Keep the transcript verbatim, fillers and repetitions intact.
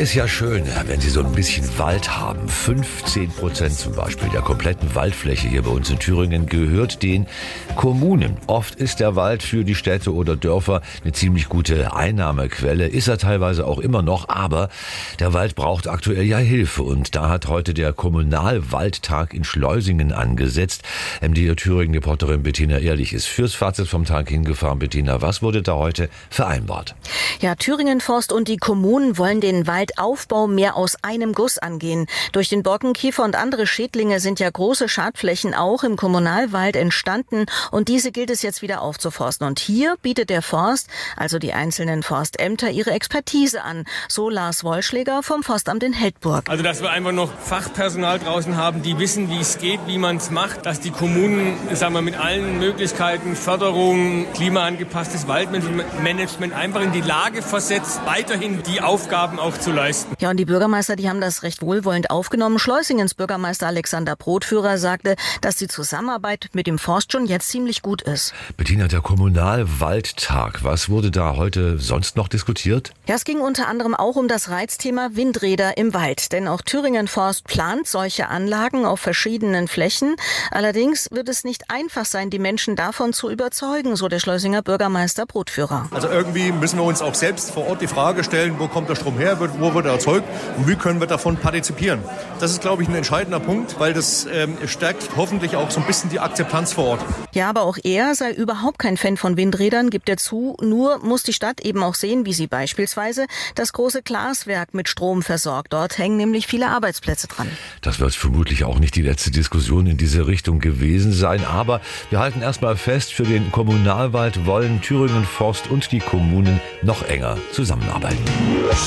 Ist ja schön, wenn Sie so ein bisschen Wald haben. fünfzehn Prozent zum Beispiel der kompletten Waldfläche hier bei uns in Thüringen gehört den Kommunen. Oft ist der Wald für die Städte oder Dörfer eine ziemlich gute Einnahmequelle. Ist er teilweise auch immer noch, aber der Wald braucht aktuell ja Hilfe. Und da hat heute der Kommunalwaldtag in Schleusingen angesetzt. M D R Thüringen-Reporterin Bettina Ehrlich ist fürs Fazit vom Tag hingefahren. Bettina, was wurde da heute vereinbart? Ja, Thüringen Forst und die Kommunen wollen den Waldaufbau mehr aus einem Guss angehen. Durch den Borkenkäfer und andere Schädlinge sind ja große Schadflächen auch im Kommunalwald entstanden und diese gilt es jetzt wieder aufzuforsten. Und hier bietet der Forst, also die einzelnen Forstämter, ihre Expertise an. So Lars Wollschläger vom Forstamt in Heldburg. Also, dass wir einfach noch Fachpersonal draußen haben, die wissen, wie es geht, wie man es macht, dass die Kommunen, sagen wir, mit allen Möglichkeiten, Förderung, klimaangepasstes Waldmanagement einfach in die Lage versetzt, weiterhin die Aufgaben auch zu leisten. Ja, und die Bürgermeister, die haben das recht wohlwollend aufgenommen. Schleusingens Bürgermeister Alexander Brotführer sagte, dass die Zusammenarbeit mit dem Forst schon jetzt ziemlich gut ist. Bettina, der Kommunalwaldtag, was wurde da heute sonst noch diskutiert? Ja, es ging unter anderem auch um das Reizthema Windräder im Wald. Denn auch Thüringen Forst plant solche Anlagen auf verschiedenen Flächen. Allerdings wird es nicht einfach sein, die Menschen davon zu überzeugen, so der Schleusinger Bürgermeister Brotführer. Also irgendwie müssen wir uns auch selbst vor Ort die Frage stellen, wo kommt der Strom her, wo wird er erzeugt und wie können wir davon partizipieren. Das ist, glaube ich, ein entscheidender Punkt, weil das ähm, stärkt hoffentlich auch so ein bisschen die Akzeptanz vor Ort. Ja, aber auch er sei überhaupt kein Fan von Windrädern, gibt er zu. Nur muss die Stadt eben auch sehen, wie sie beispielsweise das große Glaswerk mit Strom versorgt. Dort hängen nämlich viele Arbeitsplätze dran. Das wird vermutlich auch nicht die letzte Diskussion in diese Richtung gewesen sein. Aber wir halten erstmal fest, für den Kommunalwald wollen Thüringen Forst und die Kommunen noch enger zusammenarbeiten.